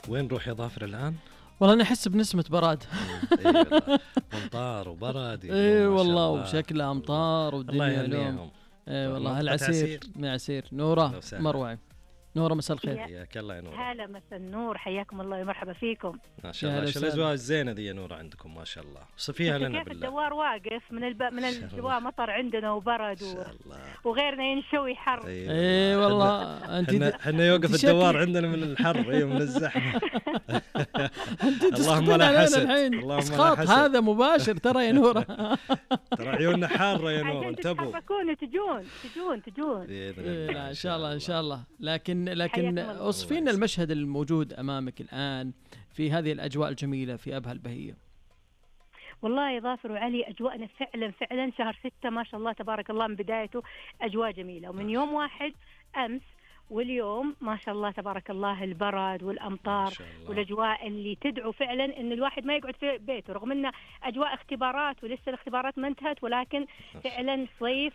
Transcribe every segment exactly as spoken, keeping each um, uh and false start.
وين نروح يا ظافر الآن؟ والله أنا أحس بنسمة براد. إيه والله أمطار وبرد. إيه والله وشكلها أمطار والدنيا اليوم. إيه والله هالعسير عسير. نورة مروعة. نورة مساء الخير. حياك الله يا نورة. هلا مساء النور، حياكم الله ومرحبا فيكم. ما شاء الله. شو الأجواء الزينة دي يا نورة عندكم؟ ما شاء الله. وصفيها لنا كيف بالله. الدوار واقف من الب... من الجواء مطر عندنا وبرد و... وغيرنا ينشوي حر. اي أيه والله انت احنا يوقف الدوار عندنا من الحر. ايوه من الزحمه. اللهم لا حسد. اللهم لا حسد. هذا مباشر ترى يا نورة. ترى عيوننا حارة يا نورة، انتبهوا. تحركون تجون تجون تجون. لا ان شاء الله ان شاء الله. لكن لكن وصفينا المشهد الموجود امامك الان في هذه الاجواء الجميلة في ابها البهية. والله يا ظافر وعلي أجواءنا فعلا فعلا شهر ستة ما شاء الله تبارك الله من بدايته أجواء جميلة، ومن يوم واحد أمس واليوم ما شاء الله تبارك الله البرد والأمطار والأجواء اللي تدعو فعلا إن الواحد ما يقعد في بيته، رغم إن أجواء اختبارات ولسه الاختبارات ما انتهت، ولكن فعلا صيف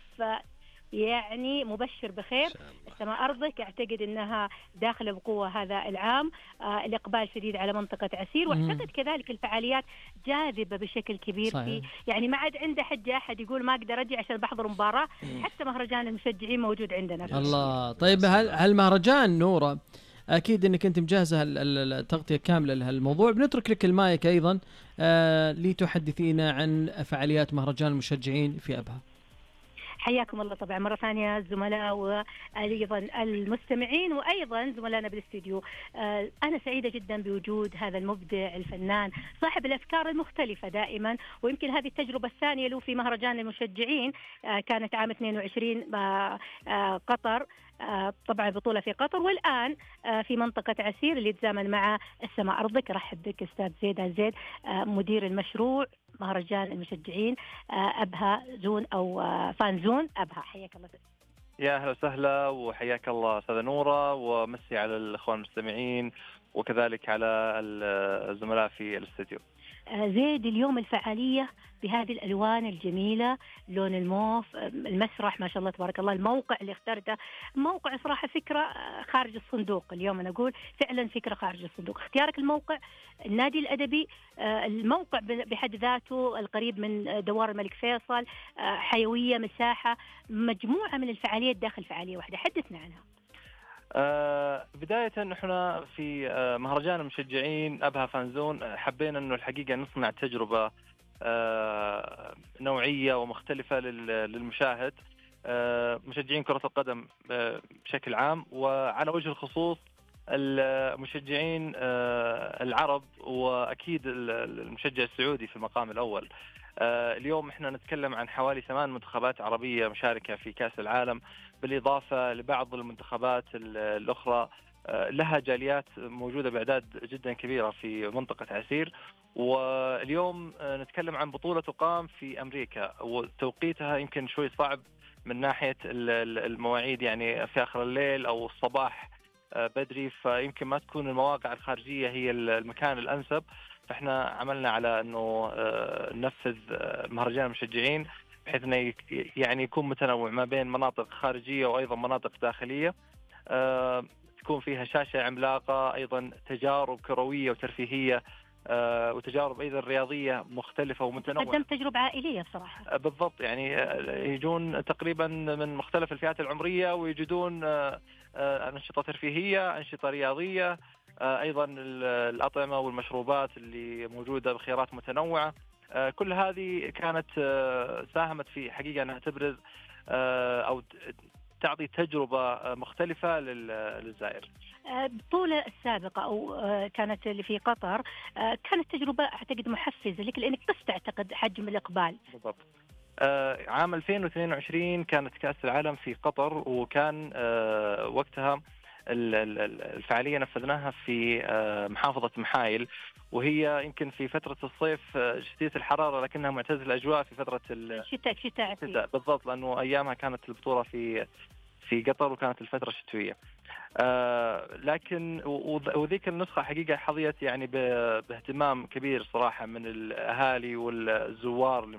يعني مبشر بخير. السماء أرضك أعتقد أنها داخلة بقوة هذا العام. آه الإقبال شديد على منطقة عسير، وأعتقد كذلك الفعاليات جاذبة بشكل كبير. في يعني ما عاد عنده حجة أحد يقول ما أقدر أجي عشان بحضر مباراة. حتى مهرجان المشجعين موجود عندنا. الله. طيب هل هالمهرجان نورة أكيد أنك أنت مجهزة التغطية كاملة لهالموضوع، بنترك لك المايك أيضا آه لتحدثينا عن فعاليات مهرجان المشجعين في أبها. حياكم الله طبعا مرة ثانية الزملاء وأيضا المستمعين وأيضا زملائنا بالاستديو. أنا سعيدة جدا بوجود هذا المبدع الفنان صاحب الأفكار المختلفة دائما، ويمكن هذه التجربة الثانية له في مهرجان المشجعين كانت عام اثنين وعشرين قطر، طبعا بطولة في قطر، والآن في منطقة عسير اللي يتزامن مع السماء أرضك. رحب بك أستاذ زيد الزيد مدير المشروع مهرجان المشجعين أبها زون أو فان زون أبها. حياك الله. يا أهلا وسهلا وحياك الله أستاذة نورة، ومسي على الأخوان المستمعين وكذلك على الزملاء في الاستديو. زيد اليوم الفعالية بهذه الألوان الجميلة، لون الموف، المسرح ما شاء الله تبارك الله، الموقع اللي اخترته موقع صراحة فكرة خارج الصندوق. اليوم أنا أقول فعلا فكرة خارج الصندوق. اختيارك الموقع النادي الأدبي، الموقع بحد ذاته القريب من دوار الملك فيصل، حيوية، مساحة، مجموعة من الفعاليات داخل فعالية واحدة. حدثنا عنها. آه بداية نحن في آه مهرجان المشجعين أبها فانزون حبينا أنه الحقيقة نصنع تجربة آه نوعية ومختلفة للمشاهد، آه مشجعين كرة القدم آه بشكل عام، وعلى وجه الخصوص المشجعين آه العرب، وأكيد المشجع السعودي في المقام الأول. آه اليوم احنا نتكلم عن حوالي ثمان منتخبات عربية مشاركة في كأس العالم، بالإضافة لبعض المنتخبات الأخرى آه لها جاليات موجودة بأعداد جدا كبيرة في منطقة عسير. واليوم آه نتكلم عن بطولة تقام في أمريكا، وتوقيتها يمكن شوي صعب من ناحية المواعيد، يعني في آخر الليل أو الصباح آه بدري، فيمكن ما تكون المواقع الخارجية هي المكان الأنسب. فإحنا عملنا على أنه ننفذ مهرجان المشجعين بحيث أنه يعني يكون متنوع ما بين مناطق خارجية وأيضا مناطق داخلية، تكون فيها شاشة عملاقة، أيضا تجارب كروية وترفيهية وتجارب أيضا رياضية مختلفة ومتنوعة. قدمت تجربة عائلية بصراحة. بالضبط، يعني يجون تقريبا من مختلف الفئات العمرية، ويجدون أنشطة ترفيهية، أنشطة رياضية، أيضا الأطعمة والمشروبات اللي موجودة بخيارات متنوعة. كل هذه كانت ساهمت في حقيقة أنها تبرز أو تعطي تجربة مختلفة للزائر. البطولة السابقة أو كانت اللي في قطر كانت تجربة أعتقد محفزة لك، لأنك تستعتقد حجم الإقبال. بالضبط. عام ألفين واثنين وعشرين كانت كأس العالم في قطر، وكان وقتها الفعالية نفذناها في محافظة محايل، وهي يمكن في فترة الصيف شديدة الحرارة لكنها معتزلة الأجواء في فترة الشتاء. شتاء بالضبط، لأنه أيامها كانت البطولة في في قطر وكانت الفترة الشتوية. آه لكن وذيك النسخة حقيقة حظيت يعني باهتمام كبير صراحة من الأهالي والزوار